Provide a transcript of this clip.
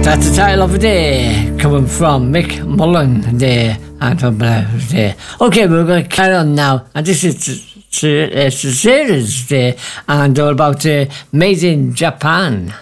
That's the title of the day, coming from Mick Mullen there and from Blouse there. Okay, we're going to carry on now, and this is it's a series there, and all about Made in Japan.